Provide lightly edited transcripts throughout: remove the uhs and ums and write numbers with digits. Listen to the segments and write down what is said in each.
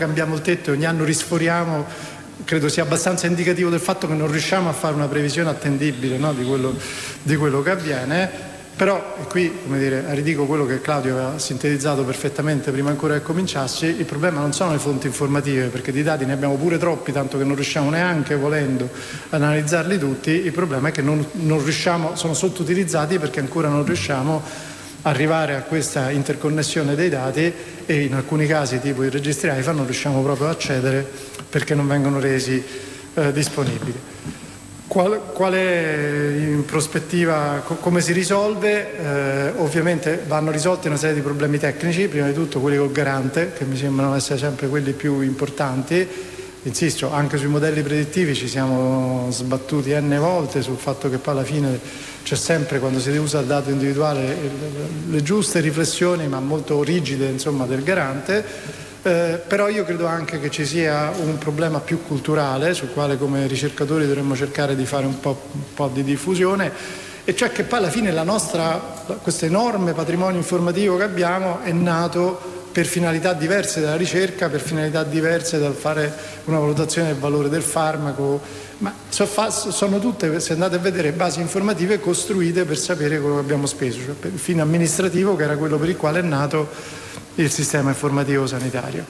cambiamo il tetto e ogni anno risforiamo, credo sia abbastanza indicativo del fatto che non riusciamo a fare una previsione attendibile, no, di quello che avviene. Però, e qui, come dire, ridico quello che Claudio aveva sintetizzato perfettamente prima ancora che cominciassi, il problema non sono le fonti informative, perché di dati ne abbiamo pure troppi, tanto che non riusciamo neanche, volendo, ad analizzarli tutti. Il problema è che non riusciamo, sono sottoutilizzati perché ancora non riusciamo a arrivare a questa interconnessione dei dati, e in alcuni casi, tipo i registri AIFA, non riusciamo proprio ad accedere perché non vengono resi disponibili. Qual è in prospettiva, come si risolve? Ovviamente vanno risolti una serie di problemi tecnici, prima di tutto quelli col garante, che mi sembrano essere sempre quelli più importanti. Insisto, anche sui modelli predittivi ci siamo sbattuti n volte sul fatto che poi alla fine c'è sempre, quando si usa il dato individuale, le giuste riflessioni, ma molto rigide, insomma, del garante. Però io credo anche che ci sia un problema più culturale, sul quale come ricercatori dovremmo cercare di fare un po' di diffusione, e cioè che poi alla fine questo enorme patrimonio informativo che abbiamo è nato per finalità diverse dalla ricerca, per finalità diverse dal fare una valutazione del valore del farmaco, ma sono tutte, se andate a vedere, basi informative costruite per sapere quello che abbiamo speso, cioè per il fine amministrativo, che era quello per il quale è nato il sistema informativo sanitario.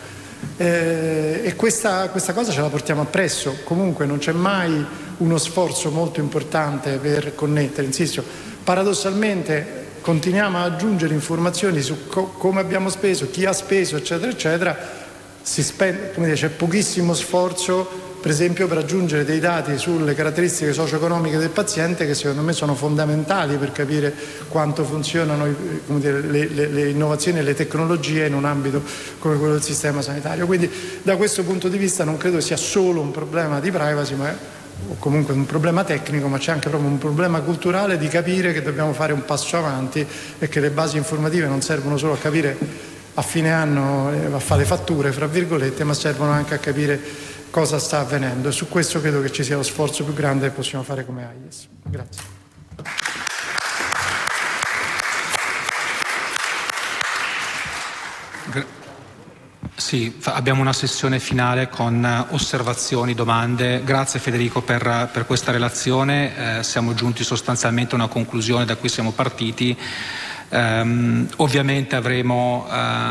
E questa cosa ce la portiamo appresso. Comunque non c'è mai uno sforzo molto importante per connettere. Insisto, paradossalmente continuiamo ad aggiungere informazioni su come abbiamo speso, chi ha speso, eccetera, eccetera. C'è pochissimo sforzo, per esempio, per aggiungere dei dati sulle caratteristiche socio-economiche del paziente, che secondo me sono fondamentali per capire quanto funzionano le innovazioni e le tecnologie in un ambito come quello del sistema sanitario. Quindi da questo punto di vista non credo sia solo un problema di privacy, o comunque un problema tecnico, ma c'è anche proprio un problema culturale di capire che dobbiamo fare un passo avanti e che le basi informative non servono solo a capire a fine anno, a fare le fatture, fra virgolette, ma servono anche a capire cosa sta avvenendo, e su questo credo che ci sia lo sforzo più grande che possiamo fare come AIES. Grazie. Sì, abbiamo una sessione finale con osservazioni, domande. Grazie Federico per questa relazione. Siamo giunti sostanzialmente a una conclusione da cui siamo partiti. Ovviamente avremo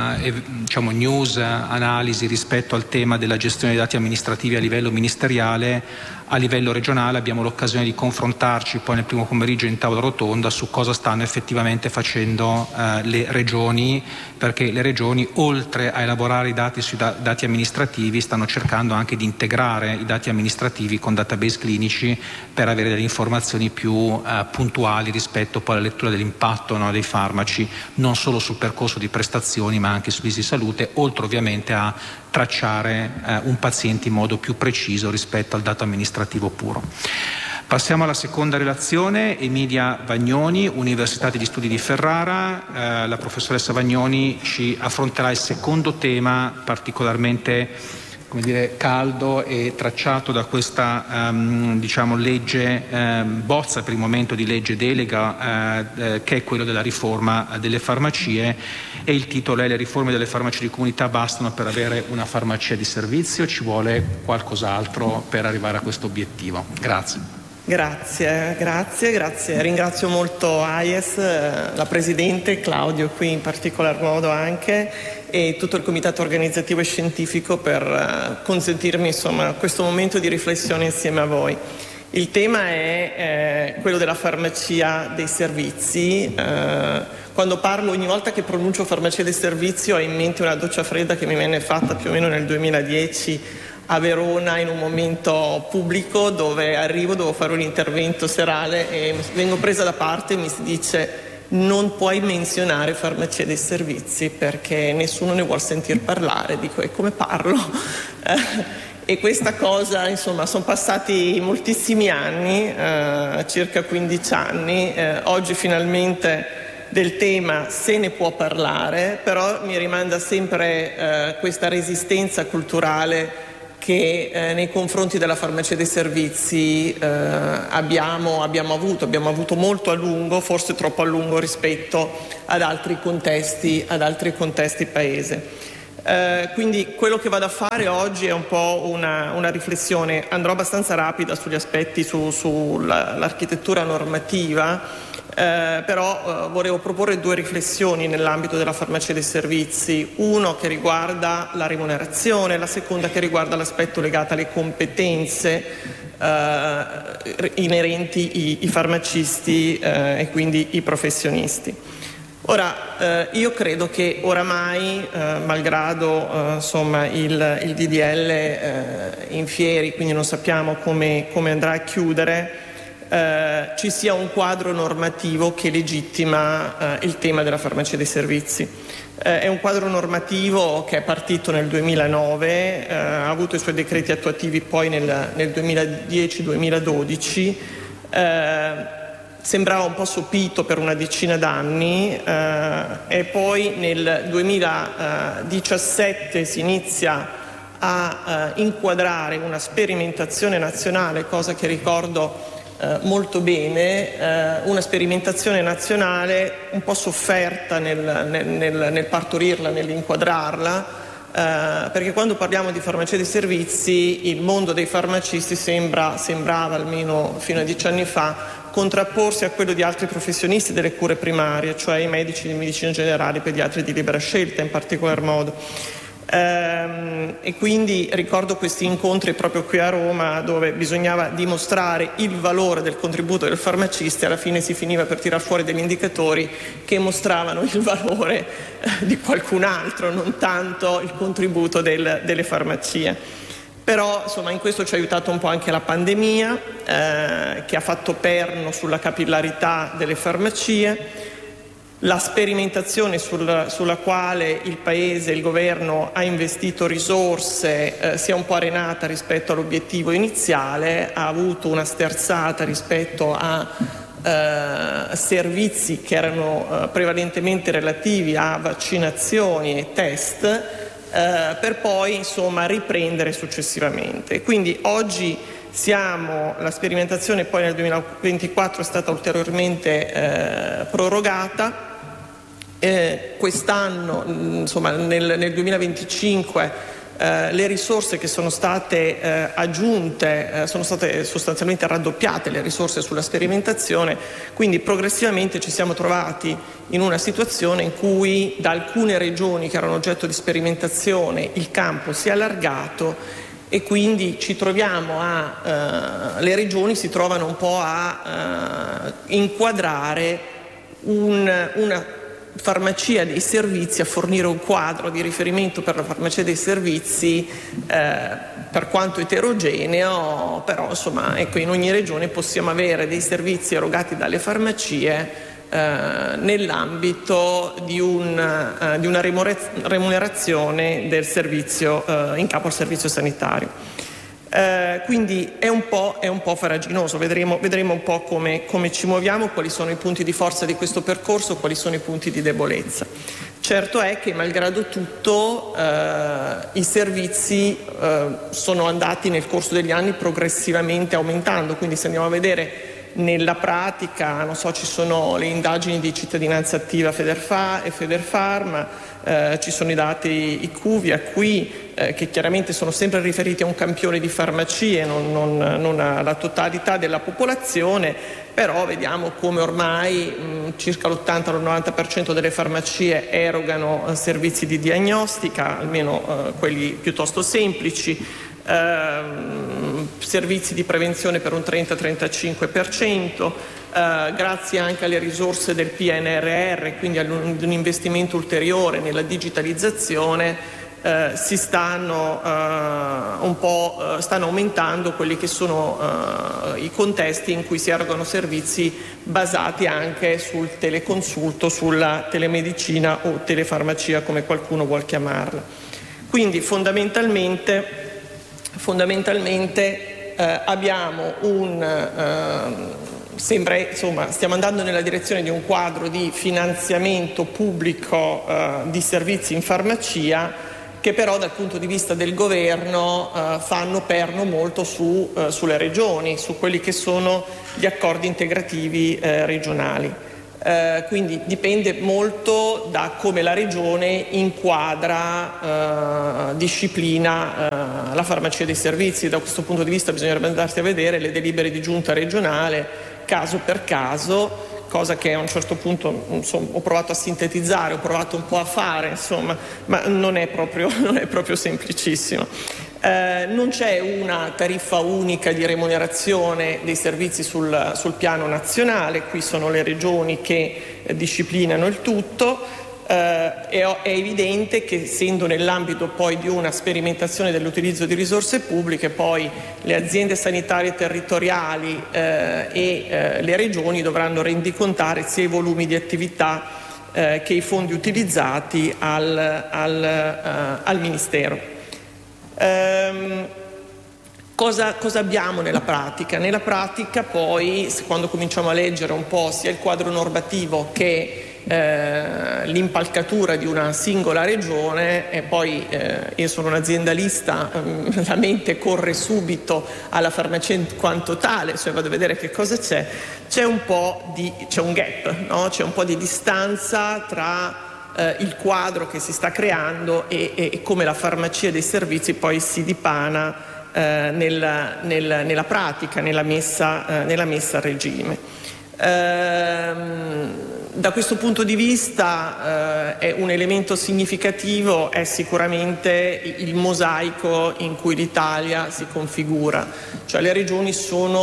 news, analisi rispetto al tema della gestione dei dati amministrativi a livello ministeriale. A livello regionale abbiamo l'occasione di confrontarci poi nel primo pomeriggio in tavola rotonda su cosa stanno effettivamente facendo le regioni, perché le regioni, oltre a elaborare i dati sui dati amministrativi, stanno cercando anche di integrare i dati amministrativi con database clinici per avere delle informazioni più puntuali rispetto poi alla lettura dell'impatto, no, dei farmaci, non solo sul percorso di prestazioni ma anche sui di salute, oltre ovviamente a tracciare un paziente in modo più preciso rispetto al dato amministrativo puro. Passiamo alla seconda relazione. Emilia Vagnoni, Università degli Studi di Ferrara. La professoressa Vagnoni ci affronterà il secondo tema particolarmente caldo e tracciato da questa legge, bozza per il momento di legge delega, che è quello della riforma delle farmacie, e il titolo è: le riforme delle farmacie di comunità bastano per avere una farmacia di servizio, ci vuole qualcos'altro per arrivare a questo obiettivo. Grazie. Grazie. Ringrazio molto AIES, la Presidente, Claudio qui in particolar modo anche, e tutto il comitato organizzativo e scientifico per consentirmi questo momento di riflessione insieme a voi. Il tema è quello della farmacia dei servizi. Quando parlo, ogni volta che pronuncio farmacia dei servizi, ho in mente una doccia fredda che mi venne fatta più o meno nel 2010 a Verona, in un momento pubblico dove devo fare un intervento serale e vengo presa da parte e mi si dice: non puoi menzionare farmacia dei servizi perché nessuno ne vuol sentir parlare. Dico: e come parlo? E questa cosa, sono passati moltissimi anni, circa 15 anni, oggi finalmente del tema se ne può parlare, però mi rimanda sempre questa resistenza culturale che nei confronti della farmacia dei servizi abbiamo avuto molto a lungo, forse troppo a lungo rispetto ad altri contesti paese. Quindi quello che vado a fare oggi è un po' una riflessione, andrò abbastanza rapida sugli aspetti sull'architettura normativa, però volevo proporre 2 riflessioni nell'ambito della farmacia dei servizi, uno che riguarda la remunerazione, la seconda che riguarda l'aspetto legato alle competenze inerenti i farmacisti e quindi i professionisti. Ora, io credo che oramai, malgrado il DDL in fieri, quindi non sappiamo come andrà a chiudere, ci sia un quadro normativo che legittima il tema della farmacia dei servizi. È un quadro normativo che è partito nel 2009, ha avuto i suoi decreti attuativi poi nel 2010-2012, sembrava un po' sopito per una decina d'anni e poi nel 2017 si inizia a inquadrare una sperimentazione nazionale, cosa che ricordo molto bene, una sperimentazione nazionale un po' sofferta nel partorirla, nell'inquadrarla, perché quando parliamo di farmacia dei servizi il mondo dei farmacisti sembrava, almeno fino a 10 anni fa, contrapporsi a quello di altri professionisti delle cure primarie, cioè i medici di medicina generale, i pediatri di libera scelta in particolar modo. E quindi ricordo questi incontri proprio qui a Roma dove bisognava dimostrare il valore del contributo del farmacista e alla fine si finiva per tirar fuori degli indicatori che mostravano il valore di qualcun altro, non tanto il contributo delle farmacie. Però insomma in questo ci ha aiutato un po' anche la pandemia che ha fatto perno sulla capillarità delle farmacie, la sperimentazione sulla quale il Paese, il governo ha investito risorse si è un po' arenata rispetto all'obiettivo iniziale, ha avuto una sterzata rispetto a servizi che erano prevalentemente relativi a vaccinazioni e test, per poi insomma riprendere successivamente. Quindi oggi la sperimentazione poi nel 2024 è stata ulteriormente prorogata. Quest'anno, insomma nel 2025, le risorse che sono state aggiunte sono state sostanzialmente raddoppiate, le risorse sulla sperimentazione, quindi progressivamente ci siamo trovati in una situazione in cui da alcune regioni che erano oggetto di sperimentazione il campo si è allargato e quindi ci troviamo le regioni si trovano un po' a inquadrare una farmacia dei servizi, a fornire un quadro di riferimento per la farmacia dei servizi per quanto eterogeneo, però insomma ecco, in ogni regione possiamo avere dei servizi erogati dalle farmacie nell'ambito di una remunerazione del servizio in capo al servizio sanitario. Quindi è un po' farraginoso, vedremo un po' come ci muoviamo, quali sono i punti di forza di questo percorso, quali sono i punti di debolezza. Certo è che malgrado tutto i servizi sono andati nel corso degli anni progressivamente aumentando, quindi se andiamo a vedere nella pratica, non so, ci sono le indagini di cittadinanza attiva Federfa e Federfarma, ci sono i dati IQVIA qui che chiaramente sono sempre riferiti a un campione di farmacie, non alla totalità della popolazione, però vediamo come ormai circa l'80-90% delle farmacie erogano servizi di diagnostica, almeno quelli piuttosto semplici, servizi di prevenzione per un 30-35%, grazie anche alle risorse del PNRR, quindi ad un investimento ulteriore nella digitalizzazione, stanno aumentando quelli che sono i contesti in cui si erogano servizi basati anche sul teleconsulto, sulla telemedicina o telefarmacia come qualcuno vuol chiamarla. Quindi fondamentalmente abbiamo stiamo andando nella direzione di un quadro di finanziamento pubblico di servizi in farmacia che però dal punto di vista del governo fanno perno molto sulle regioni, su quelli che sono gli accordi integrativi regionali. Quindi dipende molto da come la regione inquadra, disciplina la farmacia dei servizi. Da questo punto di vista bisognerebbe andarsi a vedere le delibere di giunta regionale caso per caso, cosa che a un certo punto ho provato a sintetizzare, ho provato un po' a fare, insomma, ma non è proprio semplicissimo. Non c'è una tariffa unica di remunerazione dei servizi sul piano nazionale, qui sono le regioni che disciplinano il tutto. È evidente che, essendo nell'ambito poi di una sperimentazione dell'utilizzo di risorse pubbliche, poi le aziende sanitarie territoriali e le regioni dovranno rendicontare sia i volumi di attività che i fondi utilizzati al Ministero. Cosa abbiamo nella pratica? Nella pratica poi, quando cominciamo a leggere un po' sia il quadro normativo che l'impalcatura di una singola regione, e poi io sono un aziendalista, la mente corre subito alla farmacia in quanto tale, cioè vado a vedere che cosa c'è un gap, no? C'è un po' di distanza tra il quadro che si sta creando e come la farmacia dei servizi poi si dipana nella pratica, nella messa a regime. Da questo punto di vista è un elemento significativo, è sicuramente il mosaico in cui l'Italia si configura, cioè le regioni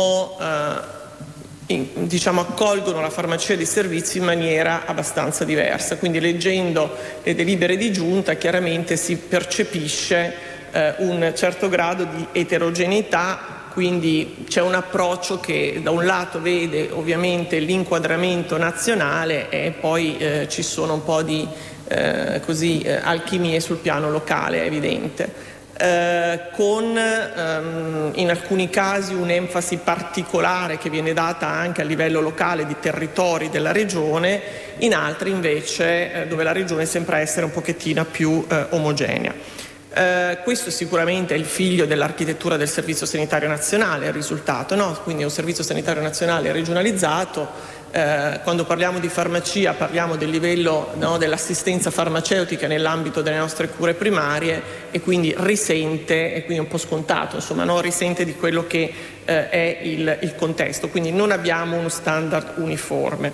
accolgono la farmacia dei servizi in maniera abbastanza diversa, quindi leggendo le delibere di giunta chiaramente si percepisce un certo grado di eterogeneità. Quindi c'è un approccio che da un lato vede ovviamente l'inquadramento nazionale e poi ci sono un po' di alchimie sul piano locale, è evidente. Con in alcuni casi un'enfasi particolare che viene data anche a livello locale di territori della regione, in altri invece dove la regione sembra essere un pochettino più omogenea. Questo sicuramente è il figlio dell'architettura del Servizio Sanitario Nazionale, il risultato, no? Quindi è un Servizio Sanitario Nazionale regionalizzato. Quando parliamo di farmacia parliamo del livello, no, dell'assistenza farmaceutica nell'ambito delle nostre cure primarie e quindi risente, e quindi è un po' scontato, insomma, no? Risente di quello che è il contesto, quindi non abbiamo uno standard uniforme.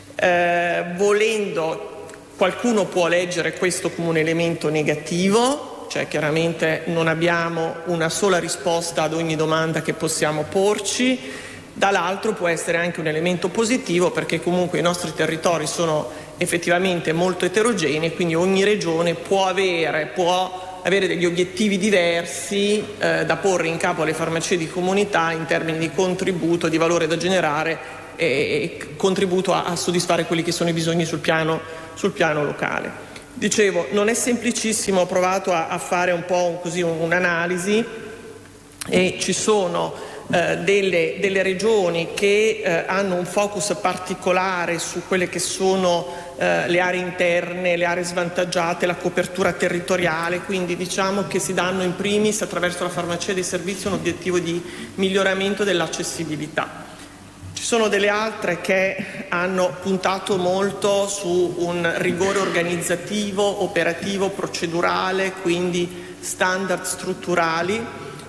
Volendo, qualcuno può leggere questo come un elemento negativo, cioè chiaramente non abbiamo una sola risposta ad ogni domanda che possiamo porci. Dall'altro può essere anche un elemento positivo, perché comunque i nostri territori sono effettivamente molto eterogenei, quindi ogni regione può avere degli obiettivi diversi da porre in capo alle farmacie di comunità in termini di contributo, di valore da generare e contributo a soddisfare quelli che sono i bisogni sul piano locale. Dicevo, non è semplicissimo, ho provato a fare un po' così un'analisi e ci sono delle regioni che hanno un focus particolare su quelle che sono le aree interne, le aree svantaggiate, la copertura territoriale, quindi diciamo che si danno in primis attraverso la farmacia dei servizi un obiettivo di miglioramento dell'accessibilità. Ci sono delle altre che hanno puntato molto su un rigore organizzativo, operativo, procedurale, quindi standard strutturali.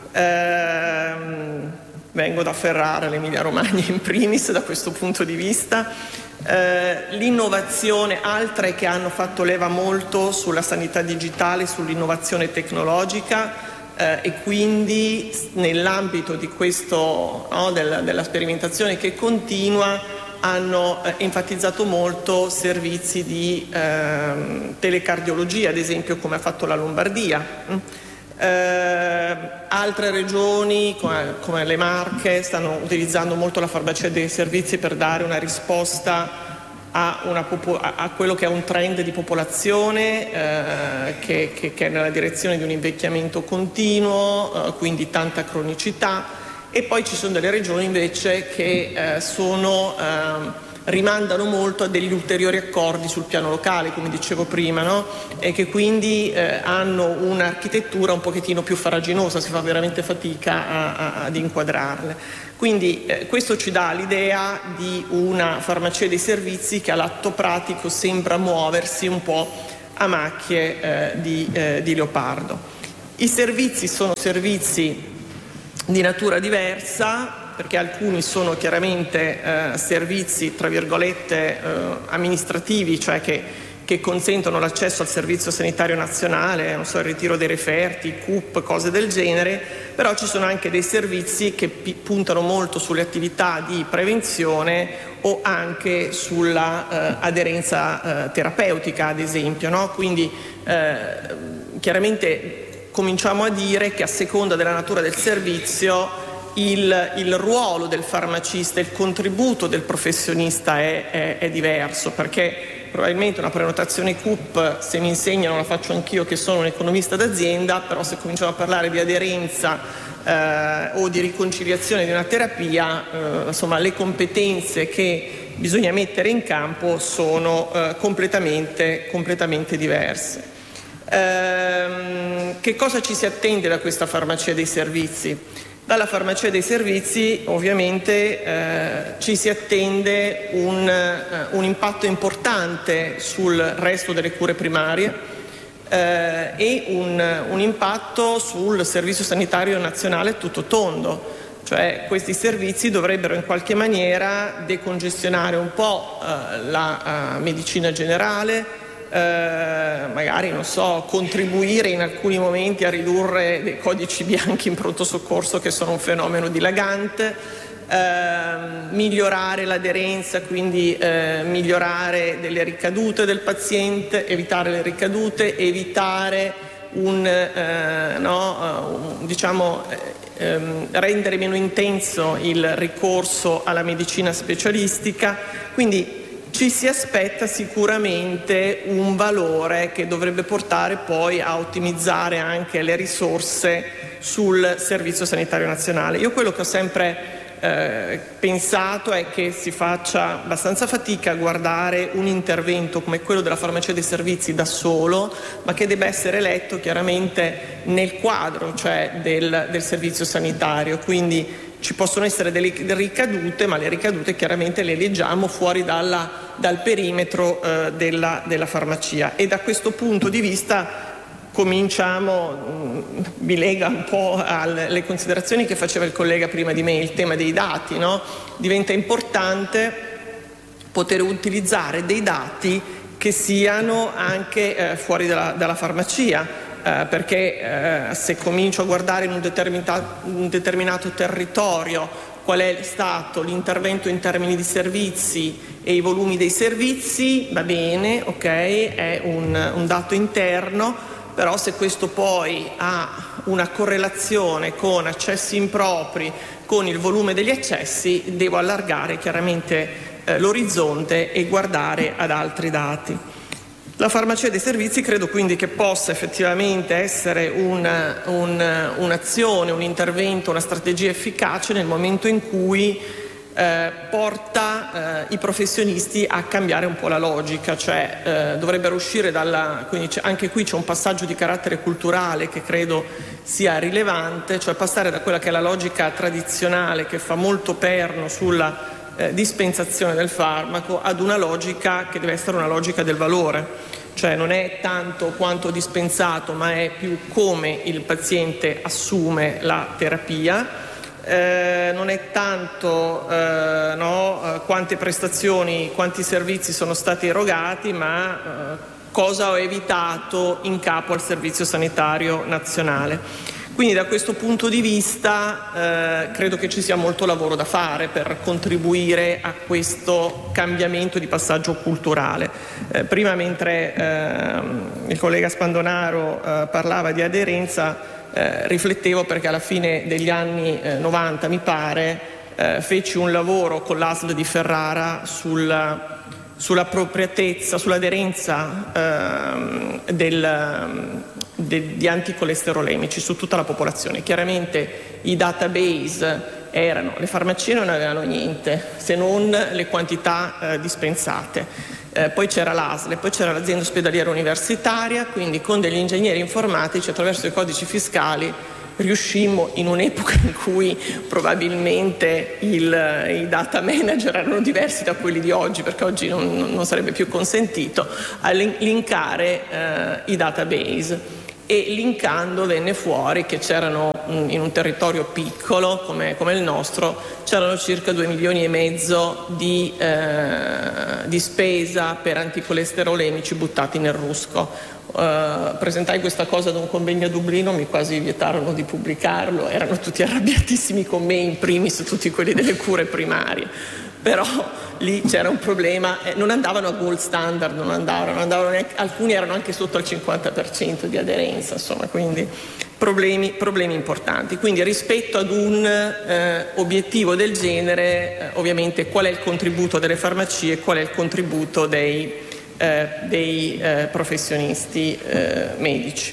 Vengo da Ferrara, l'Emilia Romagna in primis da questo punto di vista. L'innovazione, altre che hanno fatto leva molto sulla sanità digitale, sull'innovazione tecnologica. E quindi nell'ambito di questo, no, della sperimentazione che continua, hanno enfatizzato molto servizi di telecardiologia, ad esempio, come ha fatto la Lombardia. Altre regioni come le Marche stanno utilizzando molto la farmacia dei servizi per dare una risposta a quello che è un trend di popolazione che è nella direzione di un invecchiamento continuo, quindi tanta cronicità. E poi ci sono delle regioni invece che sono rimandano molto a degli ulteriori accordi sul piano locale, come dicevo prima, no? E che quindi hanno un'architettura un pochettino più farraginosa, si fa veramente fatica ad inquadrarle. Quindi questo ci dà l'idea di una farmacia dei servizi che all'atto pratico sembra muoversi un po' a macchie di leopardo. I servizi sono servizi di natura diversa, perché alcuni sono chiaramente servizi, tra virgolette, amministrativi, cioè che consentono l'accesso al servizio sanitario nazionale, non so, il ritiro dei referti, CUP, cose del genere, però ci sono anche dei servizi che puntano molto sulle attività di prevenzione o anche sulla aderenza terapeutica, ad esempio, no? Quindi chiaramente cominciamo a dire che a seconda della natura del servizio il ruolo del farmacista, il contributo del professionista è diverso, perché probabilmente una prenotazione CUP, se mi insegnano, la faccio anch'io che sono un economista d'azienda, però se cominciamo a parlare di aderenza o di riconciliazione di una terapia, insomma le competenze che bisogna mettere in campo sono completamente diverse. Che cosa ci si attende da questa farmacia dei servizi? Dalla farmacia dei servizi ovviamente ci si attende un impatto importante sul resto delle cure primarie e un impatto sul Servizio Sanitario Nazionale tutto tondo. Cioè questi servizi dovrebbero in qualche maniera decongestionare un po' la medicina generale, magari, non so, contribuire in alcuni momenti a ridurre dei codici bianchi in pronto soccorso che sono un fenomeno dilagante, migliorare l'aderenza, quindi migliorare delle ricadute del paziente, evitare le ricadute, evitare rendere meno intenso il ricorso alla medicina specialistica. Quindi ci si aspetta sicuramente un valore che dovrebbe portare poi a ottimizzare anche le risorse sul Servizio Sanitario Nazionale. Io quello che ho sempre pensato è che si faccia abbastanza fatica a guardare un intervento come quello della farmacia dei servizi da solo, ma che debba essere letto chiaramente nel quadro, cioè del servizio sanitario. Quindi ci possono essere delle ricadute, ma le ricadute chiaramente le leggiamo fuori dal perimetro della farmacia, e da questo punto di vista mi lega un po' alle considerazioni che faceva il collega prima di me, il tema dei dati, no? Diventa importante poter utilizzare dei dati che siano anche fuori dalla farmacia. Perché se comincio a guardare in un determinato territorio qual è stato l'intervento in termini di servizi e i volumi dei servizi, va bene, ok, è un dato interno, però se questo poi ha una correlazione con accessi impropri, con il volume degli accessi, devo allargare chiaramente l'orizzonte e guardare ad altri dati. La farmacia dei servizi credo quindi che possa effettivamente essere un'azione, un intervento, una strategia efficace nel momento in cui porta i professionisti a cambiare un po' la logica, cioè dovrebbero uscire quindi anche qui c'è un passaggio di carattere culturale che credo sia rilevante, cioè passare da quella che è la logica tradizionale che fa molto perno sulla dispensazione del farmaco ad una logica che deve essere una logica del valore, cioè non è tanto quanto dispensato, ma è più come il paziente assume la terapia, non è tanto quante prestazioni, quanti servizi sono stati erogati, ma cosa ho evitato in capo al Servizio Sanitario Nazionale. Quindi da questo punto di vista credo che ci sia molto lavoro da fare per contribuire a questo cambiamento di passaggio culturale. Prima, mentre il collega Spandonaro parlava di aderenza, riflettevo perché alla fine degli anni 90, mi pare, feci un lavoro con l'ASL di Ferrara sull'appropriatezza, sull'aderenza di anticolesterolemici su tutta la popolazione. Chiaramente i database le farmacie non avevano niente se non le quantità dispensate, poi c'era l'ASL, poi c'era l'azienda ospedaliera universitaria, quindi con degli ingegneri informatici attraverso i codici fiscali riuscimmo, in un'epoca in cui probabilmente i data manager erano diversi da quelli di oggi, perché oggi non sarebbe più consentito, a linkare i database. E linkando venne fuori che c'erano in un territorio piccolo come il nostro, c'erano circa 2,5 milioni di spesa per anticolesterolemici buttati nel rusco. Presentai questa cosa ad un convegno a Dublino, mi quasi vietarono di pubblicarlo, erano tutti arrabbiatissimi con me, in primis tutti quelli delle cure primarie, però lì c'era un problema, non andavano a gold standard, non andavano neanche, alcuni erano anche sotto al 50% di aderenza, insomma, quindi problemi importanti. Quindi rispetto ad un obiettivo del genere, ovviamente qual è il contributo delle farmacie, qual è il contributo dei professionisti medici.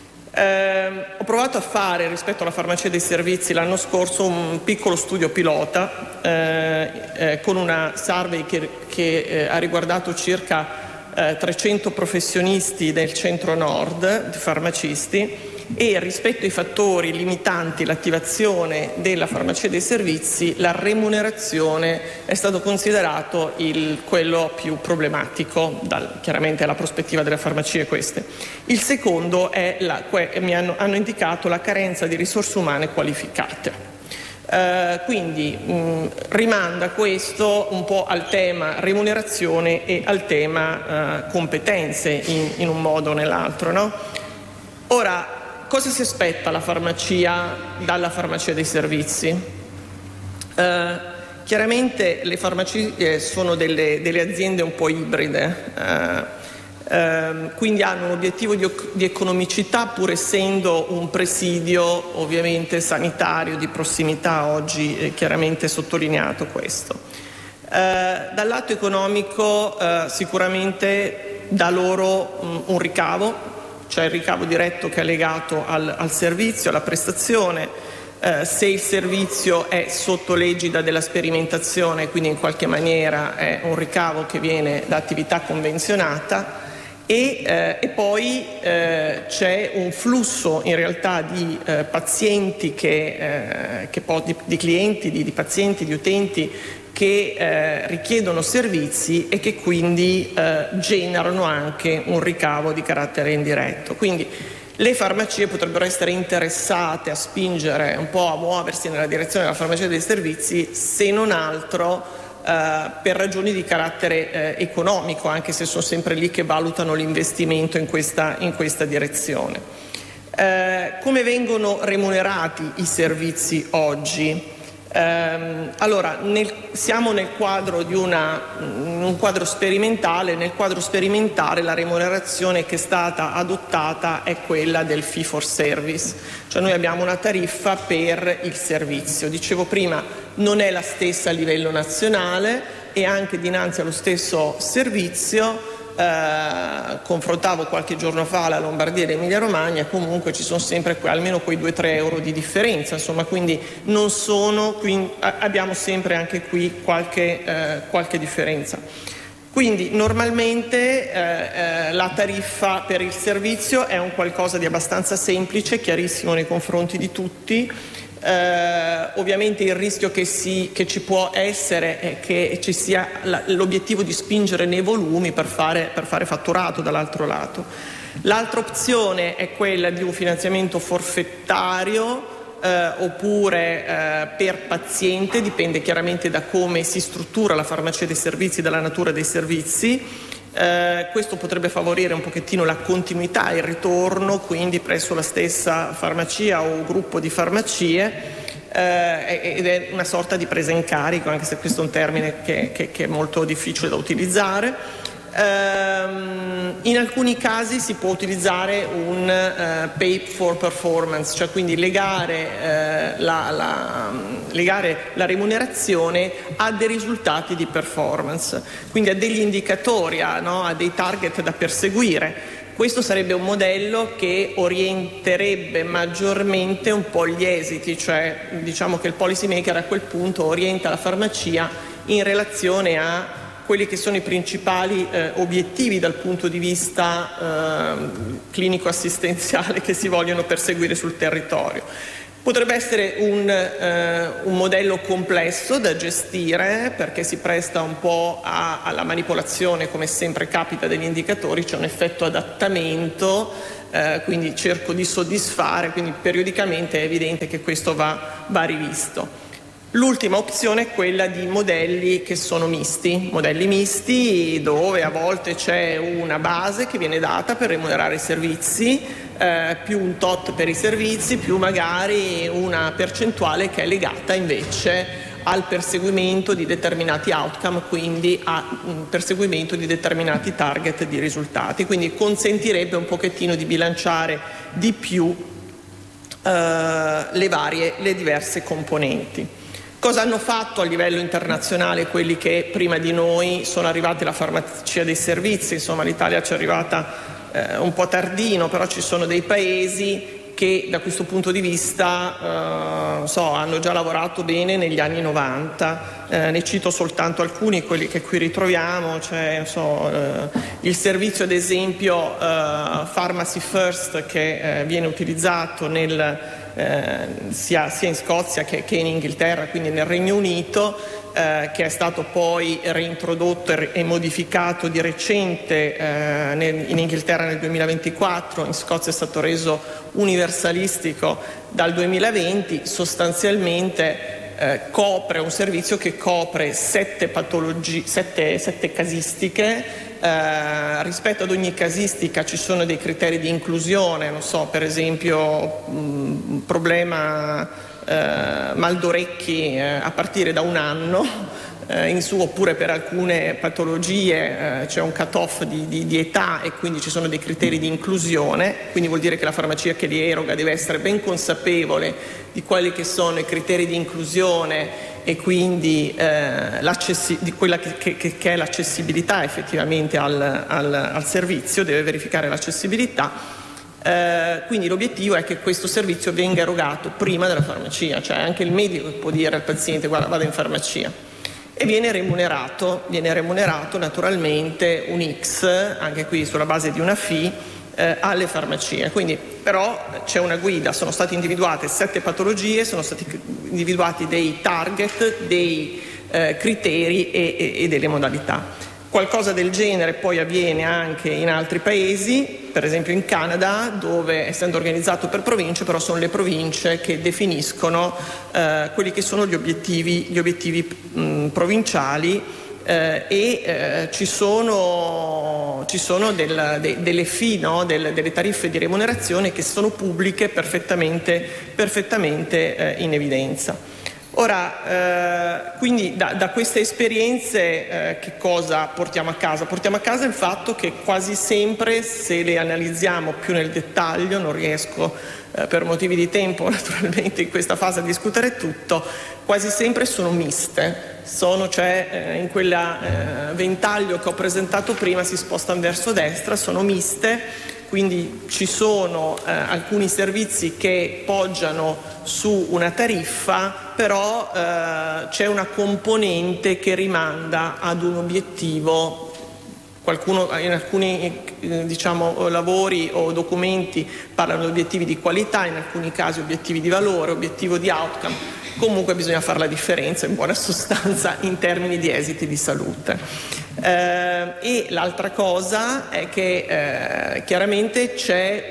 Ho provato a fare rispetto alla farmacia dei servizi l'anno scorso un piccolo studio pilota con una survey che ha riguardato circa 300 professionisti del centro-nord, di farmacisti, e rispetto ai fattori limitanti l'attivazione della farmacia dei servizi, la remunerazione è stato considerato quello più problematico, chiaramente la prospettiva delle farmacie queste. Il secondo è hanno indicato la carenza di risorse umane qualificate. Quindi rimanda questo un po' al tema remunerazione e al tema competenze in un modo o nell'altro, no? Ora, cosa si aspetta la farmacia dalla farmacia dei servizi? Chiaramente le farmacie sono delle aziende un po' ibride, quindi hanno un obiettivo di economicità pur essendo un presidio ovviamente sanitario di prossimità, oggi chiaramente sottolineato questo. Dal lato economico sicuramente dà loro un ricavo, cioè il ricavo diretto che è legato al servizio, alla prestazione, se il servizio è sotto l'egida della sperimentazione, quindi in qualche maniera è un ricavo che viene da attività convenzionata, e poi c'è un flusso in realtà di pazienti di clienti, di pazienti, di utenti che richiedono servizi e che quindi generano anche un ricavo di carattere indiretto. Quindi le farmacie potrebbero essere interessate a spingere un po' a muoversi nella direzione della farmacia dei servizi, se non altro per ragioni di carattere economico, anche se sono sempre lì che valutano l'investimento in questa direzione. Come vengono remunerati i servizi oggi? Allora, siamo nel quadro di un quadro sperimentale. Nel quadro sperimentale la remunerazione che è stata adottata è quella del fee for service, cioè noi abbiamo una tariffa per il servizio. Dicevo prima, non è la stessa a livello nazionale e anche dinanzi allo stesso servizio confrontavo qualche giorno fa la Lombardia ed Emilia Romagna, comunque ci sono sempre almeno quei 2-3 euro di differenza, insomma, quindi abbiamo sempre anche qui qualche differenza. Quindi normalmente la tariffa per il servizio è un qualcosa di abbastanza semplice, chiarissimo nei confronti di tutti. Ovviamente il rischio che ci può essere è che ci sia l'obiettivo di spingere nei volumi per fare fatturato dall'altro lato. L'altra opzione è quella di un finanziamento forfettario oppure per paziente, dipende chiaramente da come si struttura la farmacia dei servizi, dalla natura dei servizi. Questo potrebbe favorire un pochettino la continuità e il ritorno quindi presso la stessa farmacia o gruppo di farmacie, ed è una sorta di presa in carico, anche se questo è un termine che è molto difficile da utilizzare. In alcuni casi si può utilizzare un pay for performance, cioè quindi legare la remunerazione a dei risultati di performance, quindi a degli indicatori, a dei target da perseguire. Questo sarebbe un modello che orienterebbe maggiormente un po' gli esiti, cioè diciamo che il policy maker a quel punto orienta la farmacia in relazione a quelli che sono i principali obiettivi dal punto di vista clinico-assistenziale che si vogliono perseguire sul territorio. Potrebbe essere un modello complesso da gestire, perché si presta un po' alla manipolazione, come sempre capita, degli indicatori, c'è un effetto adattamento, quindi cerco di soddisfare, quindi periodicamente è evidente che questo va rivisto. L'ultima opzione è quella di modelli che sono modelli misti dove a volte c'è una base che viene data per remunerare i servizi, più un tot per i servizi, più magari una percentuale che è legata invece al perseguimento di determinati outcome, quindi al perseguimento di determinati target di risultati. Quindi consentirebbe un pochettino di bilanciare di più le diverse componenti. Cosa hanno fatto a livello internazionale quelli che prima di noi sono arrivati alla farmacia dei servizi? Insomma, l'Italia ci è arrivata un po' tardino, però ci sono dei paesi che da questo punto di vista hanno già lavorato bene negli anni 90. Ne cito soltanto alcuni, quelli che qui ritroviamo, il servizio ad esempio Pharmacy First che viene utilizzato sia in Scozia che in Inghilterra, quindi nel Regno Unito, che è stato poi reintrodotto e modificato di recente in Inghilterra nel 2024, in Scozia è stato reso universalistico dal 2020, sostanzialmente copre un servizio che copre 7 casistiche. Rispetto ad ogni casistica ci sono dei criteri di inclusione, per esempio un problema mal d'orecchi a partire da 1 anno in su, oppure per alcune patologie c'è un cut-off di età e quindi ci sono dei criteri di inclusione, quindi vuol dire che la farmacia che li eroga deve essere ben consapevole di quelli che sono i criteri di inclusione e quindi di quella che è l'accessibilità effettivamente al servizio, deve verificare l'accessibilità. Quindi l'obiettivo è che questo servizio venga erogato prima della farmacia, cioè anche il medico può dire al paziente guarda, vada in farmacia, e viene remunerato naturalmente un X, anche qui sulla base di una fee, alle farmacie. Quindi però c'è una guida, sono state individuate 7 patologie, sono stati individuati dei target, dei criteri e delle modalità. Qualcosa del genere poi avviene anche in altri paesi, per esempio in Canada, dove essendo organizzato per province, però sono le province che definiscono quelli che sono gli obiettivi provinciali ci sono delle fee, delle tariffe di remunerazione che sono pubbliche, perfettamente in evidenza. Ora, quindi da queste esperienze che cosa portiamo a casa? Portiamo a casa il fatto che quasi sempre, se le analizziamo più nel dettaglio, non riesco per motivi di tempo naturalmente in questa fase a discutere tutto, quasi sempre sono miste, in quel ventaglio che ho presentato prima si spostano verso destra, sono miste. Quindi ci sono alcuni servizi che poggiano su una tariffa, però c'è una componente che rimanda ad un obiettivo. Qualcuno in alcuni lavori o documenti parlano di obiettivi di qualità, in alcuni casi obiettivi di valore, obiettivo di outcome. Comunque bisogna fare la differenza in buona sostanza in termini di esiti di salute. E l'altra cosa è che chiaramente c'è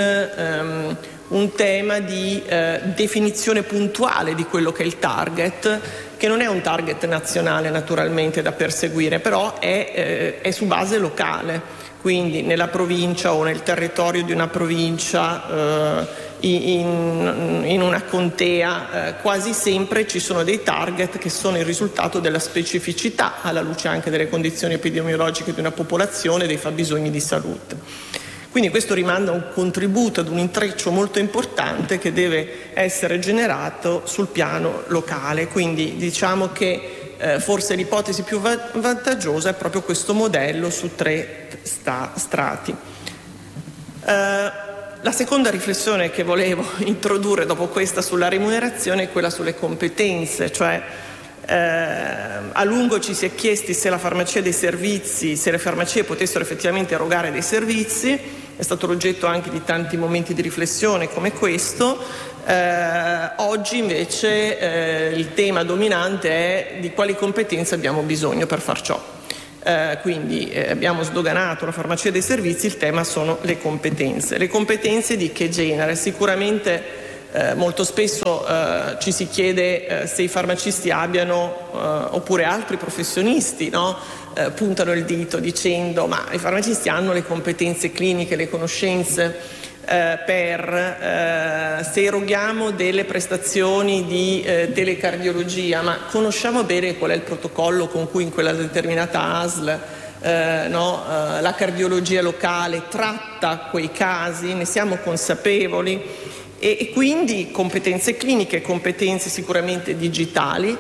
un tema di definizione puntuale di quello che è il target, che non è un target nazionale naturalmente da perseguire, però è su base locale, quindi nella provincia o nel territorio di una provincia, in una contea, quasi sempre ci sono dei target che sono il risultato della specificità, alla luce anche delle condizioni epidemiologiche di una popolazione, dei fabbisogni di salute. Quindi questo rimanda un contributo ad un intreccio molto importante che deve essere generato sul piano locale. Quindi diciamo che forse l'ipotesi più vantaggiosa è proprio questo modello su 3 strati. La seconda riflessione che volevo introdurre dopo questa sulla remunerazione è quella sulle competenze, cioè a lungo ci si è chiesti se la farmacia dei servizi, se le farmacie potessero effettivamente erogare dei servizi, è stato l'oggetto anche di tanti momenti di riflessione come questo. Oggi invece il tema dominante è di quali competenze abbiamo bisogno per far ciò. Quindi abbiamo sdoganato la farmacia dei servizi, il tema sono le competenze. Le competenze di che genere? Sicuramente molto spesso ci si chiede se i farmacisti abbiano, oppure altri professionisti, no? Puntano il dito dicendo ma i farmacisti hanno le competenze cliniche, le conoscenze per se eroghiamo delle prestazioni di telecardiologia, ma conosciamo bene qual è il protocollo con cui in quella determinata ASL la cardiologia locale tratta quei casi, ne siamo consapevoli, e quindi competenze cliniche, competenze sicuramente digitali,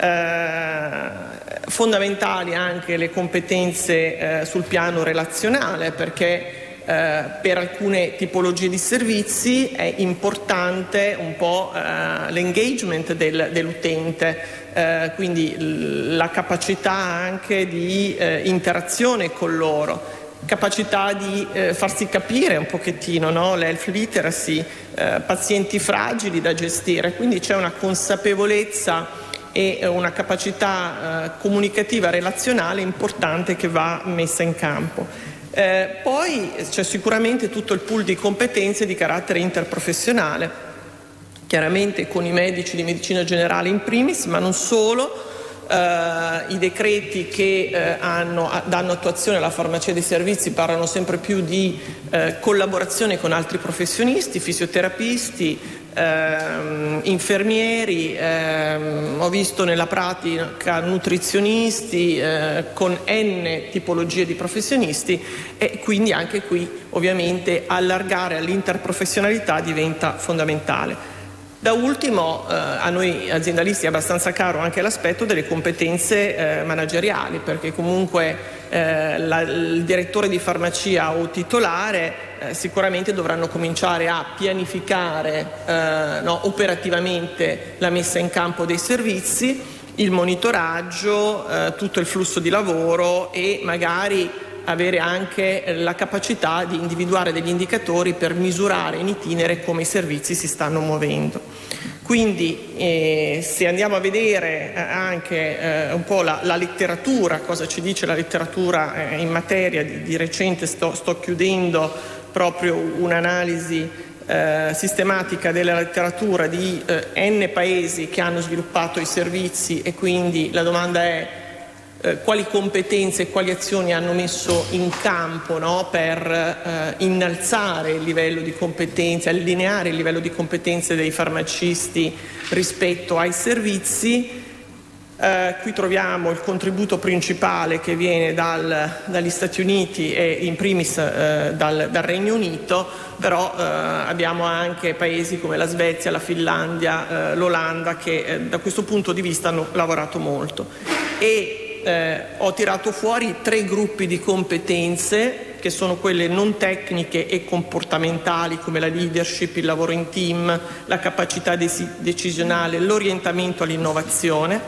fondamentali anche le competenze sul piano relazionale, perché per alcune tipologie di servizi è importante un po' l'engagement dell'utente, quindi la capacità anche di interazione con loro, capacità di farsi capire un pochettino, no? L'health literacy, pazienti fragili da gestire, quindi c'è una consapevolezza e una capacità comunicativa relazionale importante che va messa in campo. Poi c'è sicuramente tutto il pool di competenze di carattere interprofessionale, chiaramente con i medici di medicina generale in primis, ma non solo. I decreti che danno attuazione alla farmacia dei servizi parlano sempre più di collaborazione con altri professionisti, fisioterapisti, infermieri, ho visto nella pratica nutrizionisti, con N tipologie di professionisti, e quindi anche qui ovviamente allargare all'interprofessionalità diventa fondamentale. Da ultimo, a noi aziendalisti è abbastanza caro anche l'aspetto delle competenze manageriali, perché comunque il direttore di farmacia o titolare sicuramente dovranno cominciare a pianificare operativamente la messa in campo dei servizi, il monitoraggio, tutto il flusso di lavoro, e magari avere anche la capacità di individuare degli indicatori per misurare in itinere come i servizi si stanno muovendo. Quindi se andiamo a vedere anche un po' la letteratura, cosa ci dice la letteratura in materia, di recente sto chiudendo proprio un'analisi sistematica della letteratura di N paesi che hanno sviluppato i servizi, e quindi la domanda è quali competenze e quali azioni hanno messo in campo, no, per innalzare il livello di competenze, allineare il livello di competenze dei farmacisti rispetto ai servizi. Qui troviamo il contributo principale che viene dagli Stati Uniti e in primis dal Regno Unito, però abbiamo anche paesi come la Svezia, la Finlandia, l'Olanda che da questo punto di vista hanno lavorato molto. E ho tirato fuori 3 gruppi di competenze che sono quelle non tecniche e comportamentali, come la leadership, il lavoro in team, la capacità decisionale, l'orientamento all'innovazione,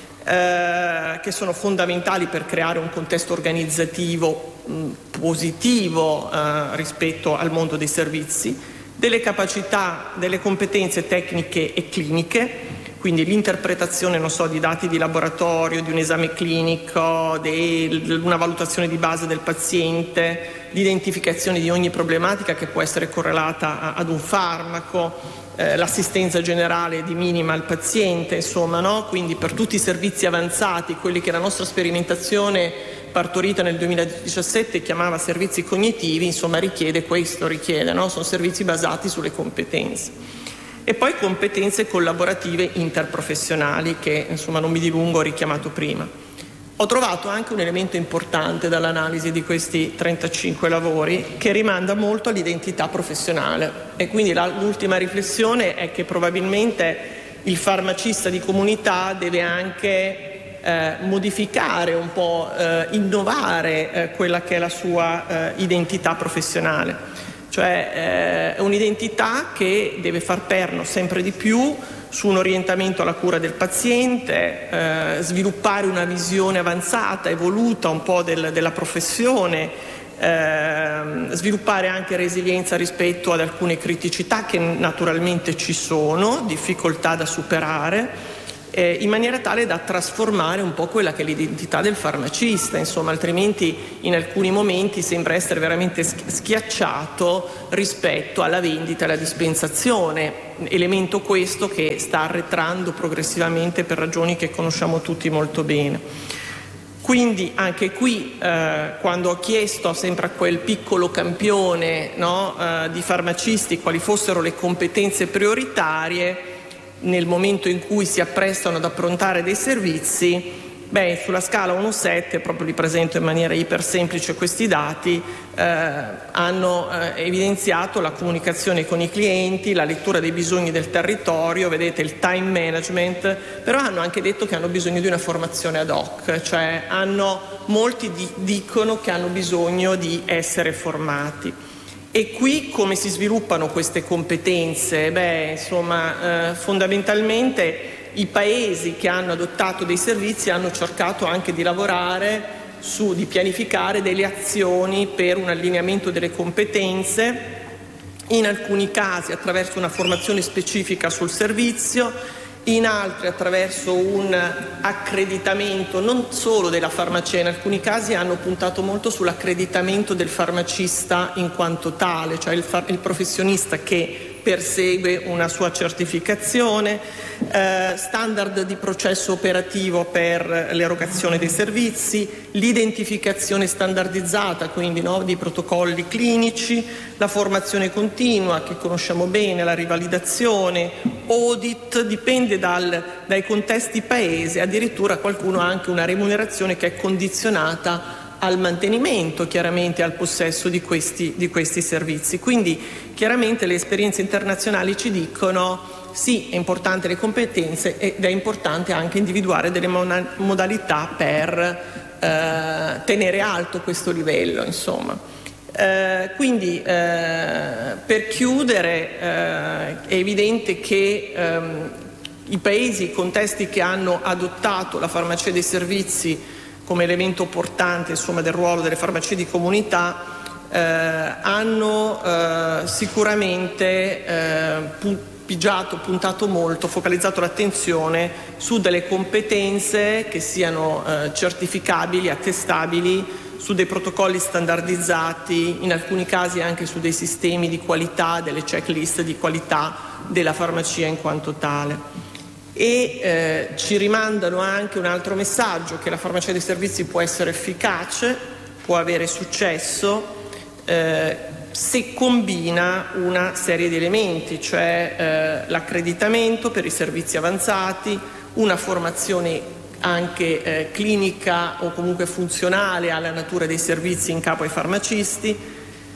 che sono fondamentali per creare un contesto organizzativo positivo rispetto al mondo dei servizi, delle capacità, delle competenze tecniche e cliniche, quindi l'interpretazione, di dati di laboratorio, di un esame clinico, di una valutazione di base del paziente, l'identificazione di ogni problematica che può essere correlata ad un farmaco, l'assistenza generale di minima al paziente, insomma, no? Quindi per tutti i servizi avanzati, quelli che la nostra sperimentazione partorita nel 2017 chiamava servizi cognitivi, insomma richiede, no? Sono servizi basati sulle competenze. E poi competenze collaborative interprofessionali che, non mi dilungo, ho richiamato prima. Ho trovato anche un elemento importante dall'analisi di questi 35 lavori che rimanda molto all'identità professionale, e quindi l'ultima riflessione è che probabilmente il farmacista di comunità deve anche modificare un po', innovare quella che è la sua identità professionale. cioè è un'identità che deve far perno sempre di più su un orientamento alla cura del paziente, sviluppare una visione avanzata, evoluta un po' della professione, sviluppare anche resilienza rispetto ad alcune criticità che naturalmente ci sono, difficoltà da superare, in maniera tale da trasformare un po' quella che è l'identità del farmacista, insomma, altrimenti in alcuni momenti sembra essere veramente schiacciato rispetto alla vendita e alla dispensazione, elemento questo che sta arretrando progressivamente per ragioni che conosciamo tutti molto bene. Quindi anche qui quando ho chiesto sempre a quel piccolo campione, no, di farmacisti quali fossero le competenze prioritarie nel momento in cui si apprestano ad approntare dei servizi, sulla scala 1-7, proprio li presento in maniera iper semplice questi dati, hanno evidenziato la comunicazione con i clienti, la lettura dei bisogni del territorio, vedete il time management, però hanno anche detto che hanno bisogno di una formazione ad hoc, cioè molti dicono che hanno bisogno di essere formati. E qui come si sviluppano queste competenze? Fondamentalmente i paesi che hanno adottato dei servizi hanno cercato anche di lavorare di pianificare delle azioni per un allineamento delle competenze, in alcuni casi attraverso una formazione specifica sul servizio, in altri attraverso un accreditamento non solo della farmacia, in alcuni casi hanno puntato molto sull'accreditamento del farmacista in quanto tale, cioè il professionista che persegue una sua certificazione, standard di processo operativo per l'erogazione dei servizi, l'identificazione standardizzata, quindi di protocolli clinici, la formazione continua che conosciamo bene, la rivalidazione, audit, dipende dai contesti paese, addirittura qualcuno ha anche una remunerazione che è condizionata al mantenimento, chiaramente al possesso di questi servizi. Quindi chiaramente le esperienze internazionali ci dicono sì, è importante le competenze ed è importante anche individuare delle modalità per tenere alto questo livello, insomma. Quindi per chiudere è evidente che i paesi, i contesti che hanno adottato la farmacia dei servizi come elemento portante, insomma, del ruolo delle farmacie di comunità, hanno sicuramente puntato molto, focalizzato l'attenzione su delle competenze che siano certificabili, attestabili, su dei protocolli standardizzati, in alcuni casi anche su dei sistemi di qualità, delle checklist di qualità della farmacia in quanto tale. E ci rimandano anche un altro messaggio, che la farmacia dei servizi può essere efficace, può avere successo se combina una serie di elementi, cioè l'accreditamento per i servizi avanzati, una formazione anche clinica o comunque funzionale alla natura dei servizi in capo ai farmacisti,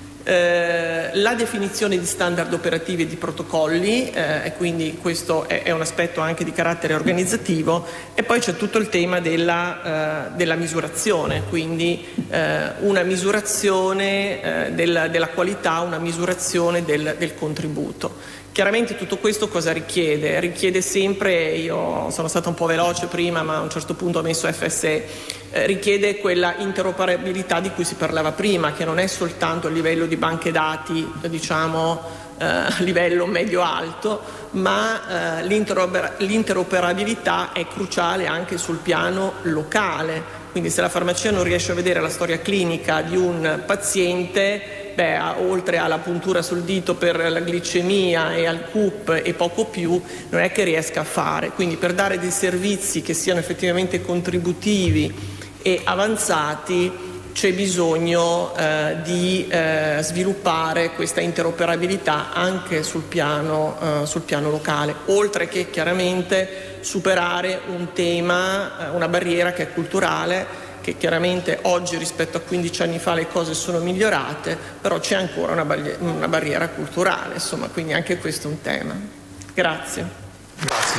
la definizione di standard operativi e di protocolli, e quindi questo è un aspetto anche di carattere organizzativo, e poi c'è tutto il tema della misurazione, quindi una misurazione della qualità, una misurazione del contributo. Chiaramente tutto questo cosa richiede? Richiede sempre, io sono stata un po' veloce prima ma a un certo punto ho messo FSE, richiede quella interoperabilità di cui si parlava prima, che non è soltanto a livello di banche dati, diciamo a livello medio-alto, ma l'interoperabilità è cruciale anche sul piano locale. Quindi se la farmacia non riesce a vedere la storia clinica di un paziente, oltre alla puntura sul dito per la glicemia e al CUP e poco più, non è che riesca a fare. Quindi per dare dei servizi che siano effettivamente contributivi e avanzati c'è bisogno di sviluppare questa interoperabilità anche sul piano locale, oltre che chiaramente superare un tema, una barriera che è culturale, che chiaramente oggi rispetto a 15 anni fa le cose sono migliorate, però c'è ancora una barriera culturale, insomma, quindi anche questo è un tema. Grazie. Grazie.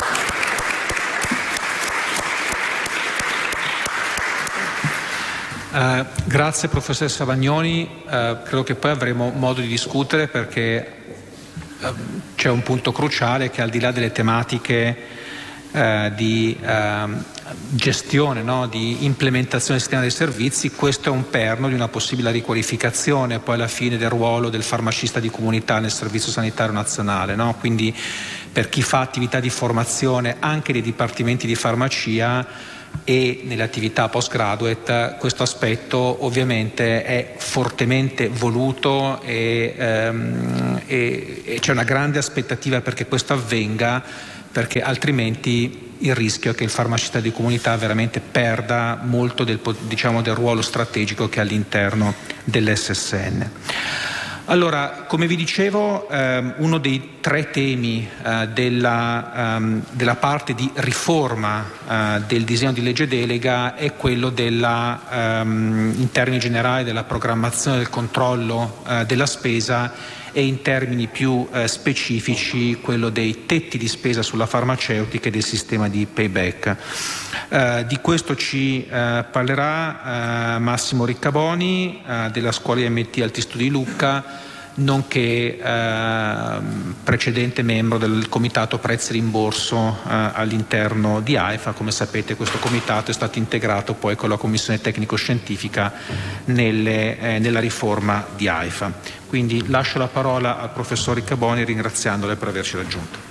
Grazie professoressa Vagnoni, credo che poi avremo modo di discutere, perché c'è un punto cruciale che, al di là delle tematiche di gestione, no, di implementazione del sistema dei servizi, questo è un perno di una possibile riqualificazione poi alla fine del ruolo del farmacista di comunità nel Servizio Sanitario Nazionale, no? Quindi per chi fa attività di formazione anche nei dipartimenti di farmacia e nelle attività postgraduate, questo aspetto ovviamente è fortemente voluto e c'è una grande aspettativa perché questo avvenga, perché altrimenti il rischio è che il farmacista di comunità veramente perda molto del ruolo strategico che ha all'interno dell'SSN. Allora, come vi dicevo, uno dei 3 temi della parte di riforma del disegno di legge delega è quello in termini generali della programmazione del controllo della spesa, e in termini più specifici quello dei tetti di spesa sulla farmaceutica e del sistema di payback. Di questo ci parlerà Massimo Riccaboni della Scuola IMT Alti Studi Lucca, nonché precedente membro del Comitato Prezzi Rimborso all'interno di AIFA. Come sapete, questo comitato è stato integrato poi con la Commissione Tecnico-Scientifica nella riforma di AIFA. Quindi lascio la parola al professor Riccaboni, ringraziandole per averci raggiunto.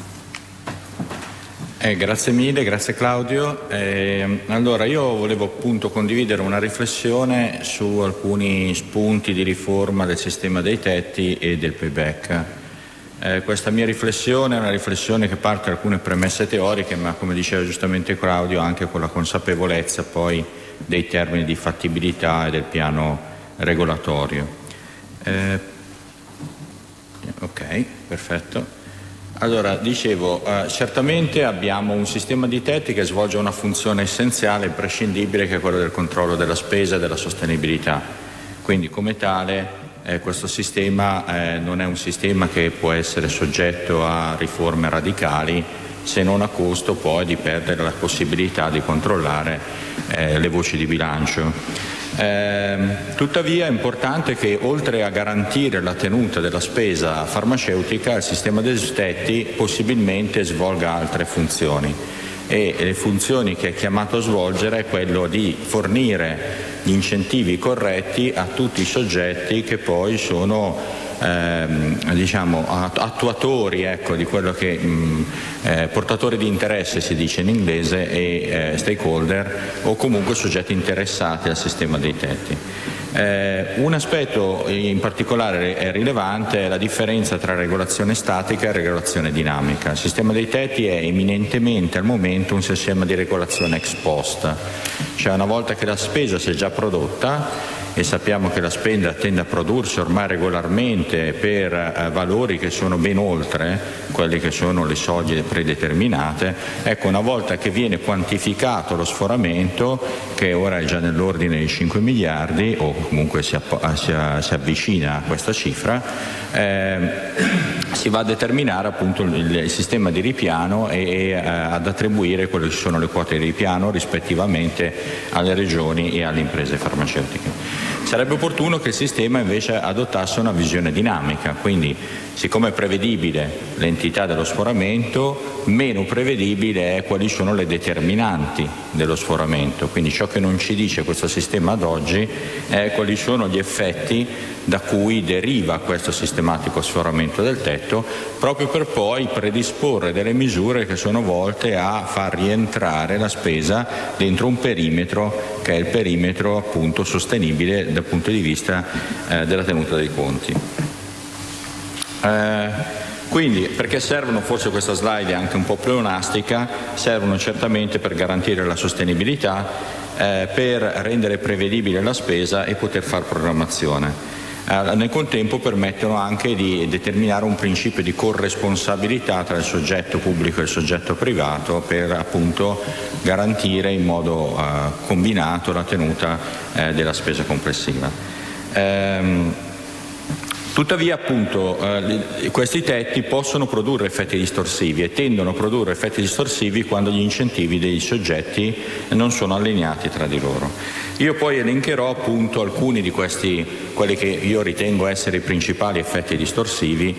Grazie mille, grazie Claudio. Allora, io volevo appunto condividere una riflessione su alcuni spunti di riforma del sistema dei tetti e del payback. Questa mia riflessione è una riflessione che parte da alcune premesse teoriche, ma come diceva giustamente Claudio, anche con la consapevolezza poi dei termini di fattibilità e del piano regolatorio. Ok, perfetto. Allora, dicevo, certamente abbiamo un sistema di tetti che svolge una funzione essenziale, imprescindibile, che è quello del controllo della spesa e della sostenibilità. Quindi, come tale, questo sistema non è un sistema che può essere soggetto a riforme radicali, se non a costo poi di perdere la possibilità di controllare le voci di bilancio. Tuttavia è importante che, oltre a garantire la tenuta della spesa farmaceutica, il sistema dei tetti possibilmente svolga altre funzioni, e le funzioni che è chiamato a svolgere è quello di fornire gli incentivi corretti a tutti i soggetti che poi sono attuatori, di quello che portatori di interesse si dice in inglese, e stakeholder, o comunque soggetti interessati al sistema dei tetti. Un aspetto in particolare è rilevante, è la differenza tra regolazione statica e regolazione dinamica. Il sistema dei tetti è eminentemente al momento un sistema di regolazione ex post, cioè una volta che la spesa si è già prodotta, e sappiamo che la spesa tende a prodursi ormai regolarmente per valori che sono ben oltre quelle che sono le soglie predeterminate. Ecco, una volta che viene quantificato lo sforamento, che ora è già nell'ordine di 5 miliardi, o comunque si avvicina a questa cifra, si va a determinare appunto il sistema di ripiano e ad attribuire quelle che sono le quote di ripiano rispettivamente alle regioni e alle imprese farmaceutiche. Sarebbe opportuno che il sistema invece adottasse una visione dinamica, quindi siccome è prevedibile l'entità dello sforamento, meno prevedibile è quali sono le determinanti dello sforamento. Quindi ciò che non ci dice questo sistema ad oggi è quali sono gli effetti da cui deriva questo sistematico sforamento del tetto, proprio per poi predisporre delle misure che sono volte a far rientrare la spesa dentro un perimetro che è il perimetro appunto sostenibile dal punto di vista della tenuta dei conti. Quindi, perché servono? Forse questa slide è anche un po' pleonastica, servono certamente per garantire la sostenibilità, per rendere prevedibile la spesa e poter fare programmazione. Nel contempo permettono anche di determinare un principio di corresponsabilità tra il soggetto pubblico e il soggetto privato, per appunto garantire in modo combinato la tenuta della spesa complessiva. Tuttavia, appunto, questi tetti possono produrre effetti distorsivi e tendono a produrre effetti distorsivi quando gli incentivi dei soggetti non sono allineati tra di loro. Io poi elencherò appunto alcuni di questi, quelli che io ritengo essere i principali effetti distorsivi,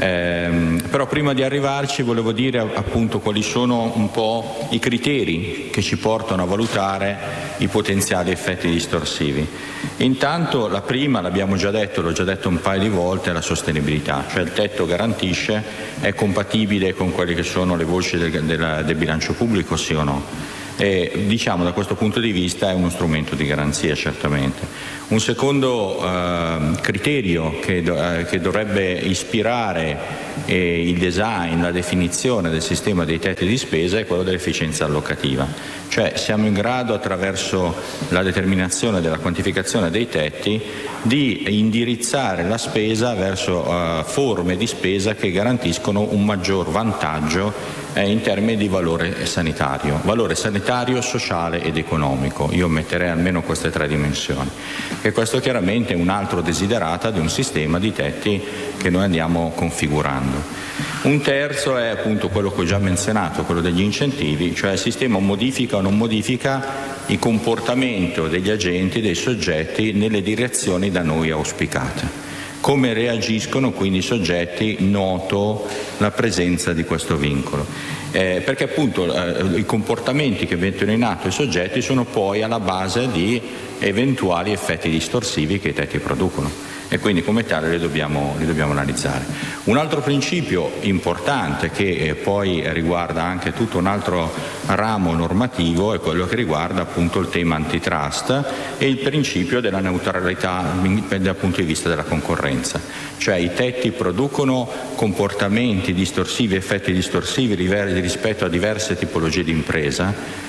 però prima di arrivarci volevo dire appunto quali sono un po' i criteri che ci portano a valutare i potenziali effetti distorsivi. Intanto la prima, l'abbiamo già detto, l'ho già detto un paio di volte, è la sostenibilità, cioè il tetto garantisce, è compatibile con quelle che sono le voci del bilancio pubblico, sì o no? E, diciamo, da questo punto di vista è uno strumento di garanzia, certamente. Un secondo criterio che dovrebbe ispirare il design, la definizione del sistema dei tetti di spesa è quello dell'efficienza allocativa, cioè siamo in grado, attraverso la determinazione della quantificazione dei tetti, di indirizzare la spesa verso forme di spesa che garantiscono un maggior vantaggio in termini di valore sanitario, sociale ed economico. Io metterei almeno queste tre dimensioni. E questo chiaramente è un altro desiderata di un sistema di tetti che noi andiamo configurando. Un terzo è appunto quello che ho già menzionato, quello degli incentivi, cioè il sistema modifica o non modifica il comportamento degli agenti, dei soggetti nelle direzioni da noi auspicate. Come reagiscono quindi i soggetti, noto la presenza di questo vincolo. Perché appunto i comportamenti che mettono in atto i soggetti sono poi alla base di eventuali effetti distorsivi che i tetti producono e quindi come tale li dobbiamo analizzare. Un altro principio importante che poi riguarda anche tutto un altro ramo normativo è quello che riguarda appunto il tema antitrust e il principio della neutralità dal punto di vista della concorrenza, cioè i tetti producono comportamenti distorsivi, effetti distorsivi rispetto a diverse tipologie di impresa.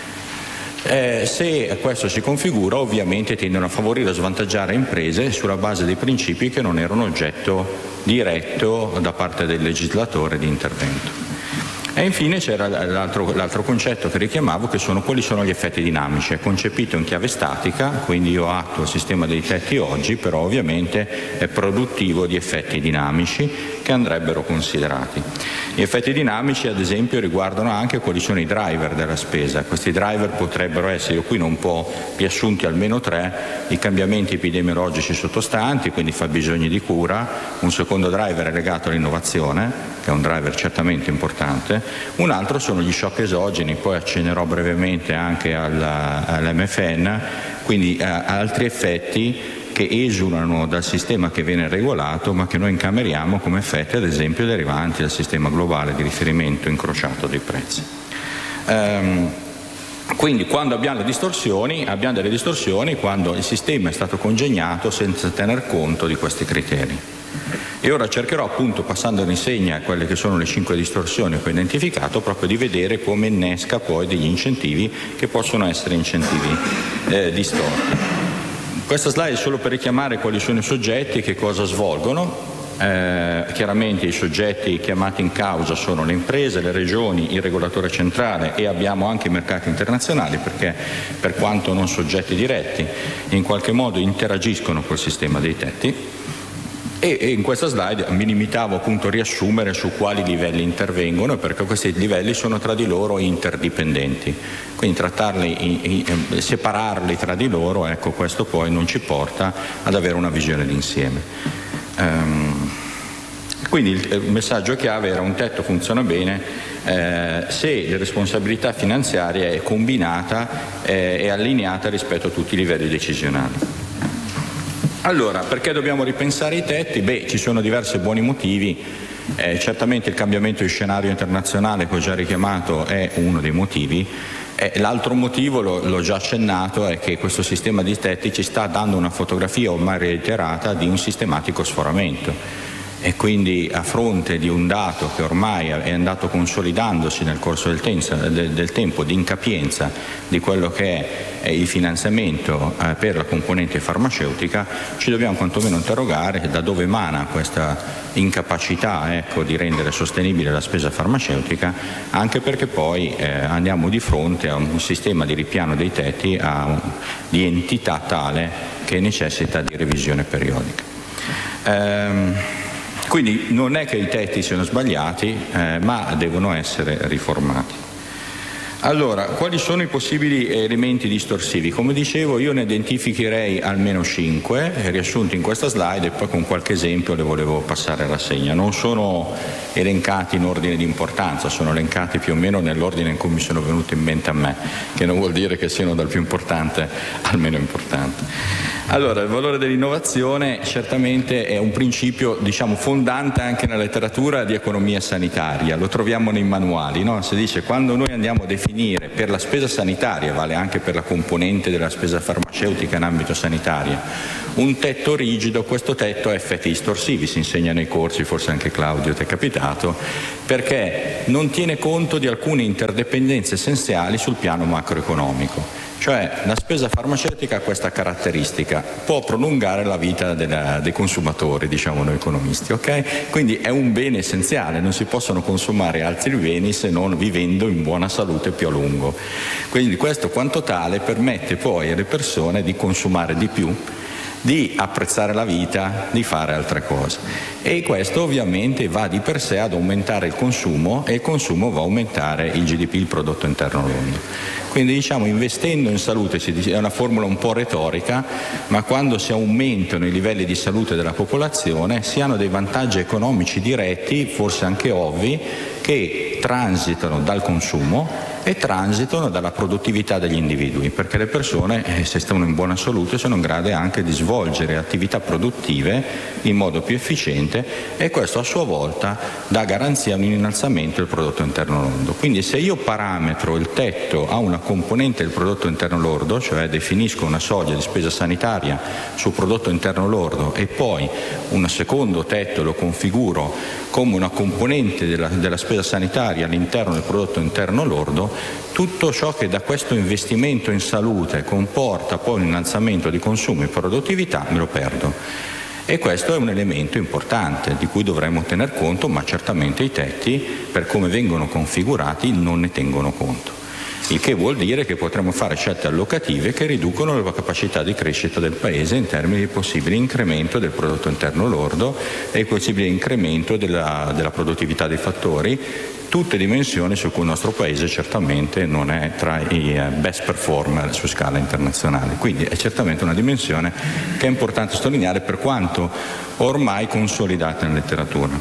Se questo si configura, ovviamente tendono a favorire o svantaggiare imprese sulla base dei principi che non erano oggetto diretto da parte del legislatore di intervento. E infine c'era l'altro concetto che richiamavo, che sono quali sono gli effetti dinamici. È concepito in chiave statica, quindi io attuo il sistema dei tetti oggi, però ovviamente è produttivo di effetti dinamici che andrebbero considerati. Gli effetti dinamici, ad esempio, riguardano anche quali sono i driver della spesa. Questi driver potrebbero essere, io qui non un po' riassunti almeno tre: i cambiamenti epidemiologici sottostanti, quindi fabbisogni di cura; un secondo driver è legato all'innovazione, che è un driver certamente importante; un altro sono gli shock esogeni, poi accennerò brevemente anche all'MFN, quindi altri effetti che esulano dal sistema che viene regolato ma che noi incameriamo come effetti ad esempio derivanti dal sistema globale di riferimento incrociato dei prezzi. Quindi quando abbiamo delle distorsioni quando il sistema è stato congegnato senza tener conto di questi criteri. E ora cercherò appunto, passando in insegna quelle che sono le 5 distorsioni che ho identificato, proprio di vedere come innesca poi degli incentivi che possono essere incentivi distorti. Questa slide è solo per richiamare quali sono i soggetti e che cosa svolgono. Chiaramente i soggetti chiamati in causa sono le imprese, le regioni, il regolatore centrale e abbiamo anche i mercati internazionali, perché per quanto non soggetti diretti in qualche modo interagiscono col sistema dei tetti. E in questa slide mi limitavo appunto a riassumere su quali livelli intervengono, perché questi livelli sono tra di loro interdipendenti, quindi separarli tra di loro, ecco, questo poi non ci porta ad avere una visione d'insieme. Quindi il messaggio chiave era: un tetto funziona bene se la responsabilità finanziaria è combinata e allineata rispetto a tutti i livelli decisionali. Allora, perché dobbiamo ripensare i tetti? Ci sono diversi buoni motivi. Certamente il cambiamento di scenario internazionale che ho già richiamato è uno dei motivi. L'altro motivo, l'ho già accennato, è che questo sistema di tetti ci sta dando una fotografia ormai reiterata di un sistematico sforamento. E quindi a fronte di un dato che ormai è andato consolidandosi nel corso del tempo di incapienza di quello che è il finanziamento per la componente farmaceutica, ci dobbiamo quantomeno interrogare da dove emana questa incapacità, ecco, di rendere sostenibile la spesa farmaceutica, anche perché poi andiamo di fronte a un sistema di ripiano dei tetti di entità tale che necessita di revisione periodica. Quindi non è che i tetti siano sbagliati, ma devono essere riformati. Allora, quali sono i possibili elementi distorsivi? Come dicevo, io ne identificherei almeno 5, riassunti in questa slide, e poi con qualche esempio le volevo passare a rassegna. Non sono elencati in ordine di importanza, sono elencati più o meno nell'ordine in cui mi sono venuti in mente a me, che non vuol dire che siano dal più importante al meno importante. Allora, il valore dell'innovazione certamente è un principio, fondante anche nella letteratura di economia sanitaria. Lo troviamo nei manuali, no? Si dice, quando noi andiamo a definire per la spesa sanitaria, vale anche per la componente della spesa farmaceutica in ambito sanitario, un tetto rigido, questo tetto ha effetti distorsivi, si insegna nei corsi, forse anche Claudio ti è capitato, perché non tiene conto di alcune interdipendenze essenziali sul piano macroeconomico. Cioè la spesa farmaceutica ha questa caratteristica, può prolungare la vita dei consumatori, diciamo noi economisti, ok? Quindi è un bene essenziale, non si possono consumare altri beni se non vivendo in buona salute più a lungo. Quindi questo quanto tale permette poi alle persone di consumare di più, di apprezzare la vita, di fare altre cose. E questo ovviamente va di per sé ad aumentare il consumo, e il consumo va a aumentare il GDP, il prodotto interno lordo. Quindi investendo in salute, è una formula un po' retorica, ma quando si aumentano i livelli di salute della popolazione si hanno dei vantaggi economici diretti, forse anche ovvi, che transitano dal consumo e transitano dalla produttività degli individui, perché le persone, se stanno in buona salute, sono in grado anche di svolgere attività produttive in modo più efficiente, e questo a sua volta dà garanzia di un innalzamento del prodotto interno lordo. Quindi se io parametro il tetto a una componente del prodotto interno lordo, cioè definisco una soglia di spesa sanitaria sul prodotto interno lordo e poi un secondo tetto lo configuro come una componente della spesa sanitaria all'interno del prodotto interno lordo, tutto ciò che da questo investimento in salute comporta poi un innalzamento di consumo e produttività me lo perdo. E questo è un elemento importante di cui dovremmo tener conto, ma certamente i tetti, per come vengono configurati, non ne tengono conto. Il che vuol dire che potremo fare scelte allocative che riducono la capacità di crescita del Paese in termini di possibile incremento del prodotto interno lordo e possibile incremento della produttività dei fattori, tutte dimensioni su cui il nostro Paese certamente non è tra i best performer su scala internazionale. Quindi è certamente una dimensione che è importante sottolineare, per quanto ormai consolidata in letteratura.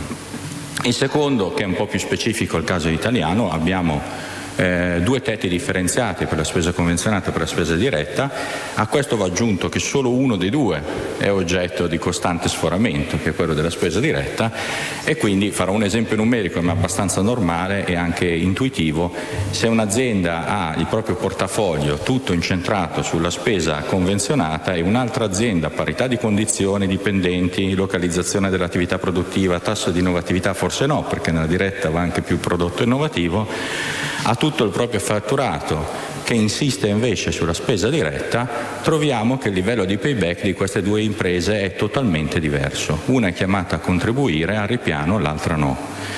Il secondo, che è un po' più specifico al caso italiano, abbiamo due tetti differenziati per la spesa convenzionata e per la spesa diretta. A questo va aggiunto che solo uno dei due è oggetto di costante sforamento, che è quello della spesa diretta, e quindi farò un esempio numerico ma abbastanza normale e anche intuitivo. Se un'azienda ha il proprio portafoglio tutto incentrato sulla spesa convenzionata e un'altra azienda, a parità di condizioni, dipendenti, localizzazione dell'attività produttiva, tasso di innovatività forse no, perché nella diretta va anche più prodotto innovativo, ha tutto il proprio fatturato che insiste invece sulla spesa diretta, troviamo che il livello di payback di queste due imprese è totalmente diverso. Una è chiamata a contribuire al ripiano, l'altra no.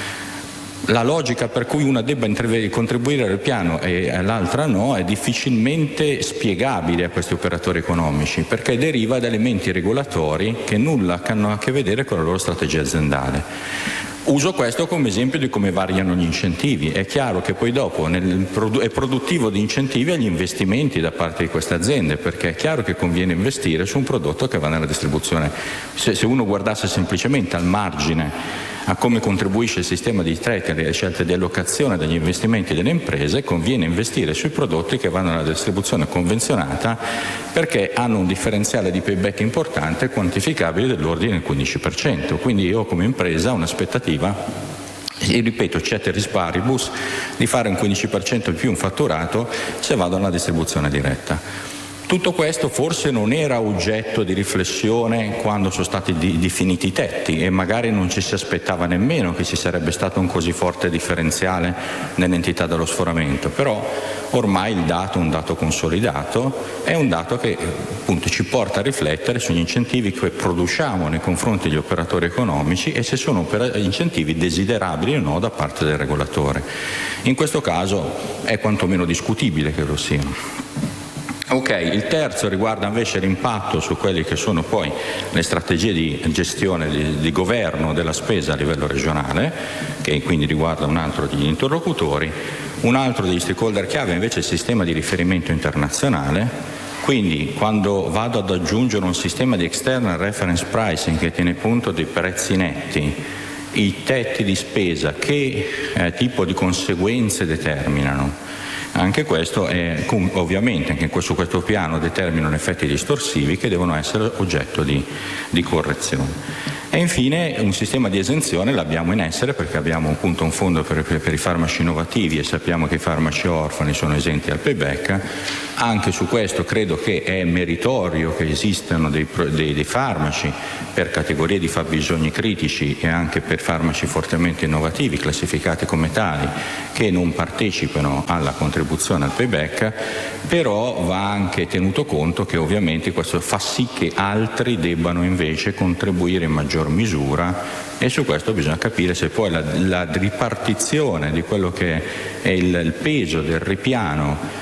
La logica per cui una debba contribuire al piano e l'altra no è difficilmente spiegabile a questi operatori economici, perché deriva da elementi regolatori che nulla hanno a che vedere con la loro strategia aziendale. Uso questo come esempio di come variano gli incentivi. È chiaro che poi dopo è produttivo di incentivi agli investimenti da parte di queste aziende, perché è chiaro che conviene investire su un prodotto che va nella distribuzione. Se uno guardasse semplicemente al margine a come contribuisce il sistema di tracking alle scelte di allocazione degli investimenti delle imprese, conviene investire sui prodotti che vanno nella distribuzione convenzionata, perché hanno un differenziale di payback importante, quantificabile, dell'ordine del 15%. Quindi io come impresa ho un'aspettativa, e ripeto, ceteris paribus, di fare un 15% in più un fatturato se vado alla distribuzione diretta. Tutto questo forse non era oggetto di riflessione quando sono stati definiti i tetti, e magari non ci si aspettava nemmeno che ci sarebbe stato un così forte differenziale nell'entità dello sforamento, però ormai il dato è un dato consolidato, è un dato che appunto ci porta a riflettere sugli incentivi che produciamo nei confronti degli operatori economici e se sono incentivi desiderabili o no da parte del regolatore. In questo caso è quantomeno discutibile che lo siano. Ok, il terzo riguarda invece l'impatto su quelli che sono poi le strategie di gestione, di governo della spesa a livello regionale, che quindi riguarda un altro degli interlocutori. Un altro degli stakeholder chiave invece è il sistema di riferimento internazionale. Quindi quando vado ad aggiungere un sistema di external reference pricing che tiene conto dei prezzi netti, i tetti di spesa, che tipo di conseguenze determinano? Anche questo è, ovviamente anche su questo piano determinano effetti distorsivi che devono essere oggetto di correzione. E infine un sistema di esenzione l'abbiamo in essere perché abbiamo appunto un fondo per i farmaci innovativi e sappiamo che i farmaci orfani sono esenti al payback. Anche su questo credo che è meritorio che esistano dei farmaci per categorie di fabbisogni critici e anche per farmaci fortemente innovativi classificati come tali che non partecipano alla contribuzione al payback, però va anche tenuto conto che ovviamente questo fa sì che altri debbano invece contribuire in maggior misura, e su questo bisogna capire se poi la ripartizione di quello che è il peso del ripiano